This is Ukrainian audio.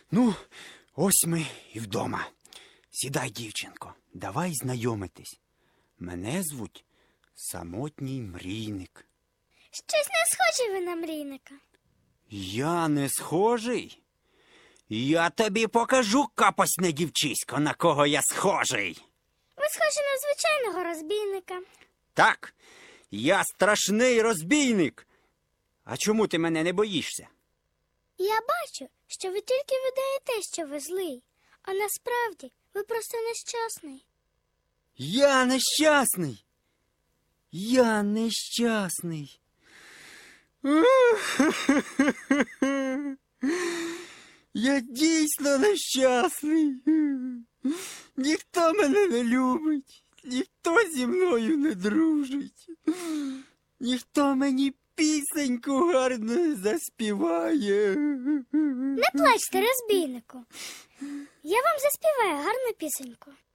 Ну, ось ми і вдома. Сідай, дівчинко, давай знайомитись. Мене звуть Самотній мрійник. Щось не схожі ви на мрійника. Я не схожий? Я тобі покажу, капосне дівчисько, на кого я схожий. Ви схожі на звичайного розбійника. Так, я страшний розбійник. А чому ти мене не боїшся? Я бачу, що ви тільки видаєте, що ви злий, а насправді ви просто нещасний. Я нещасний. Я нещасний. Я дійсно нещасний. Ніхто мене не любить, ніхто зі мною не дружить. Ніхто мені пісеньку гарно не заспіває. Не плачте, розбійнику. Я вам заспіваю гарну пісеньку.